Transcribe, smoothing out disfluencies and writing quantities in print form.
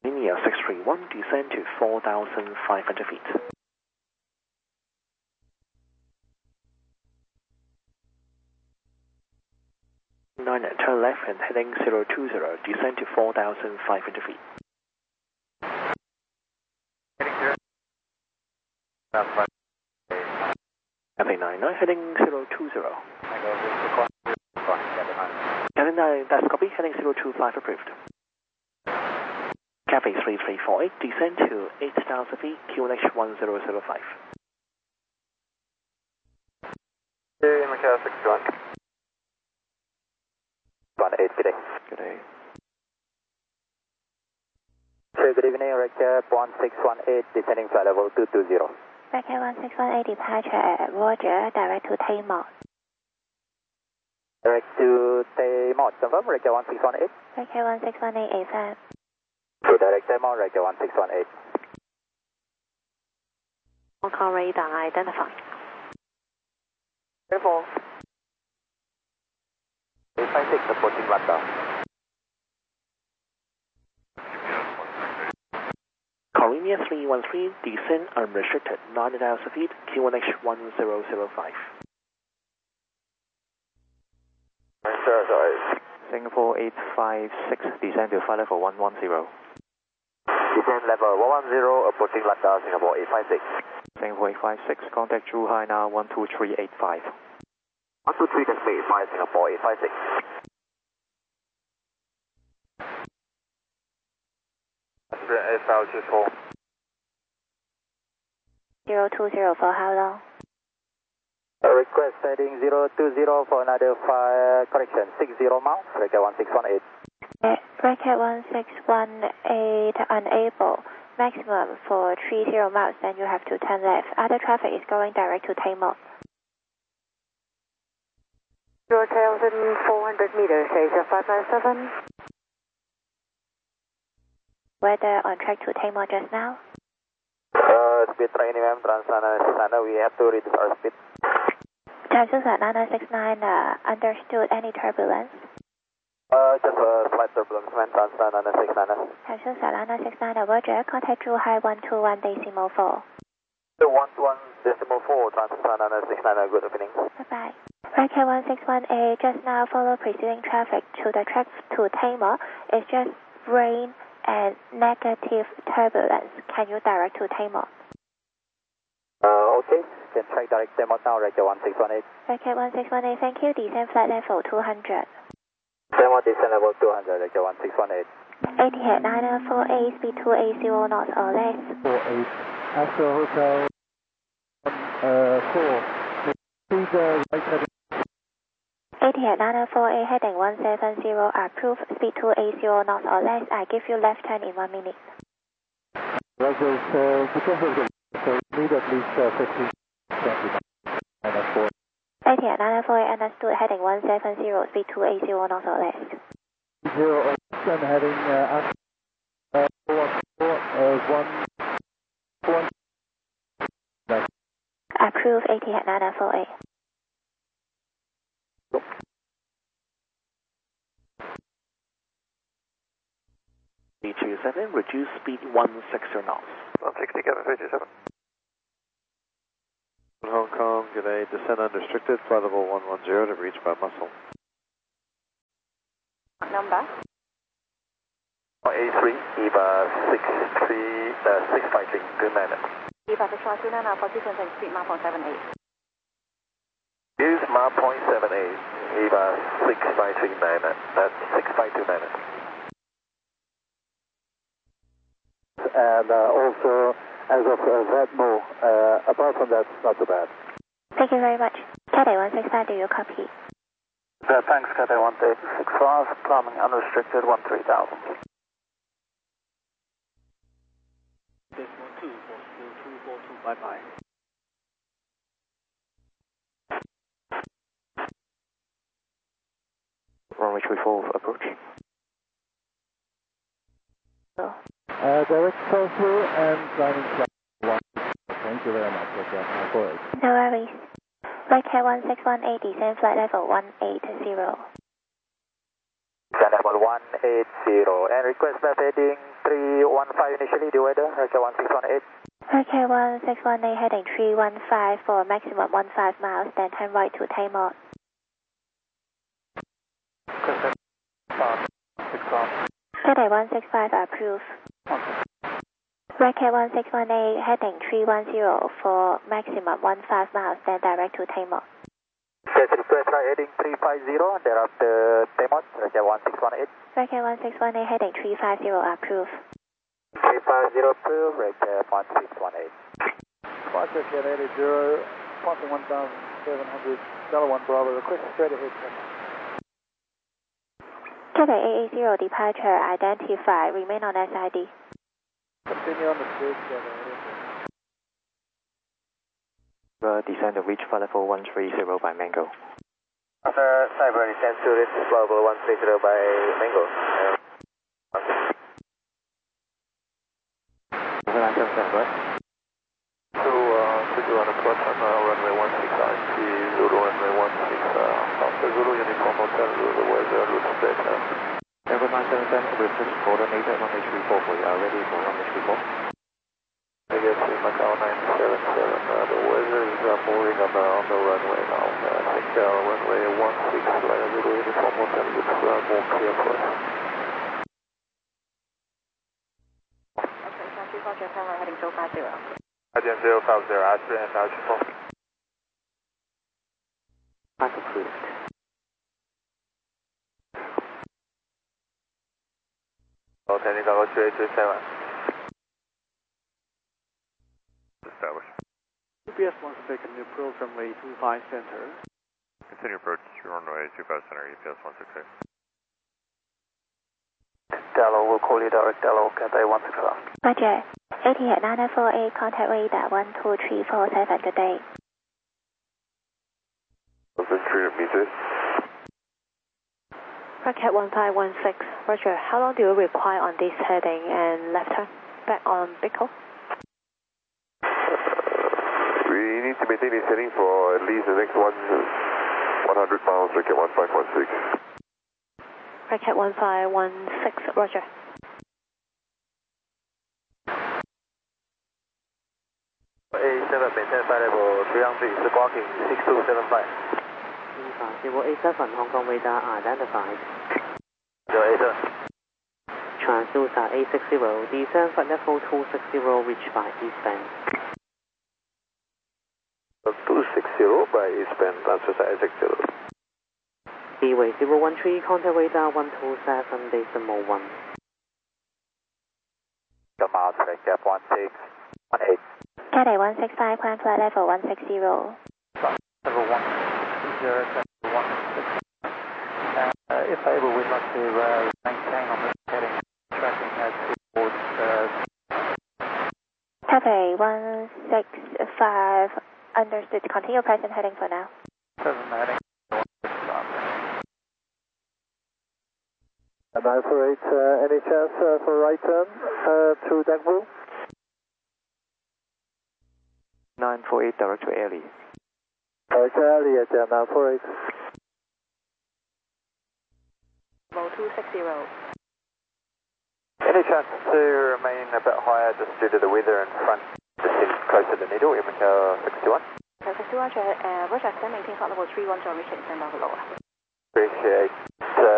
Linear 631, descend to 4,500 feet. Nine, turn left and heading 020, descend to 4,500 feet. Heading 0. Cafe 99, heading 020. Cafe 9, that's copy, heading 025 approved. Cafe 3348, descend to 8,000 feet, QNH 1005. Hey, Macau 61. 18, good day. Good day. Sir, good evening, Recap 1618, descending flight level 220. Recap 1618, departure, Roger, direct to Tamar. Direct to Tamar, confirm, Recap 1618. Recap 1618, AFM. So direct Tamar, Recap 1618. Hong Kong radar identified. Careful. 856, approaching Lambda. Corinia 313, descend unrestricted, 9,000 feet, QNH 1005. Sorry. Singapore 856, descend to flight level 110. Descend level 110, approaching Lambda, Singapore 856. Singapore 856, contact Zhuhai now 12385. 123, that's me, 5 Singapore 856. SL24. 020 for how long? Request heading 020 for another 5, correction, 60 miles, Recap 1618. Recap 1618, unable. Maximum for 30 miles, then you have to turn left. Other traffic is going direct to Tamar. 0,400 meters, Asia 597. Weather on track to Tamar just now. Speed training, ma'am, Transana, we have to reduce our speed. Transana 969, understood. Any turbulence? Just a slight turbulence, ma'am, Transana 969. Transana 969, Roger, contact Zhuhai 121.4. 121.4, Transana 969, good evening. Bye-bye. Recap 1618, just now follow preceding traffic to the track to Tamar. It's just rain and negative turbulence. Can you direct to Tamar? Okay. Can try direct Tamar now, Recap 1618. Recap 1618, thank you. Descend flight level 200. Tamar descend level 200, Recap 1618. Etihad 948, speed 280 knots or less. 48, Astro Hotel 4. Please right heading. Etihad 948, heading 170, approved, speed 280 knots or less. I give you left turn in 1 minute. Roger, so because of the so need at least 15 centimeters. Etihad 948, understood, heading 170, speed 280 knots or less. 0 and heading up 1. Approved, Etihad 948. B27, reduce speed 160 knots. 160, Kevin 57. Hong Kong, good day, descend unrestricted, flight level 110 to reach by muscle. Number? A3, EVA 653, good night. EVA 653, now position and speed map 78. Use map 0.78, EVA 6539, that's 6529. And also, as of that, no. Apart from that, not too bad. Thank you very much. Cathay 165, do you copy? Thanks, Cathay 1865, climbing unrestricted 13,000. Decimal 2, 242, bye-bye. Runway 34, approach. Direct call through and climbing flight 1. Thank you very much. No worries. Recap 1618, descend flight level 180. Descend level 180, and request left heading 315 initially, the weather, Roger 1618. Okay, 1618 heading 315 for maximum 15 miles, then turn right to Tamar. Today 165 approved. Racket 1618 heading 310 for maximum 15 miles, then direct to Tamar. Yes, request right heading 350, thereafter Tamar, Roger 1618. Racket 1618 heading 350 approved. 350 approved, Roger 1618. Quadjet 80, passing 1,700, Delta 1 Bravo, request straight ahead. Today 880 departure identified, remain on SID. Continue on the bridge, Descend to reach flight level 130 by Mango. Cyber descend to reach flight level 130 by Mango. Overland 77, right? Zulu on approach on runway 16 IC, Zulu runway 16, Alpha Zulu Uniform Hotel, Zulu weather, route data. Overland 77, we've just coordinated runway 34 for you. Are ready for runway 34? I guess in Macau 977, the weather is moving on the runway now. I think runway 16, like Zulu Uniform Hotel looks more clear for us. Okay, Charlie Roger, turn right heading 050. Again 050, Astrid and Alpha. Pass approved. Technical 2827. Established. UPS wants to take a new approach runway 25 center. Continue approach runway 25 center, UPS 168. Dello, we'll call you direct Dello, Cathay 161. Roger. AT at 948, contact radar 12347, good day. 300 meters. Racket 1516, Roger, how long do you require on this heading and left turn back on Bicol? We need to maintain this heading for at least the next 100 miles, Racket 1516. Racket 1516, Roger. A7, maintain flight level 300, squawking 6275. A7, Hong Kong radar identified. A7. Transducer A60, descend flight level 260, reach by eastbound. 260 by eastbound, transducer A60. Seaway 013, contact radar 127.1. The miles, Racket 1618. Today 165, climb flight level 160. Level 160, if able, we'd like to maintain on this heading, tracking towards... Today 165, understood. Continue present heading for now. Present heading. 948, any chance for right turn to Dagbu? 948, direct to Airlie. Direct to Airlie at 948. Low 260. Any chance to remain a bit higher just due to the weather in front, just in closer to Needle, Emeka 61? 61, Roger, can maintain flight level 310, reach it, send off lower. Appreciate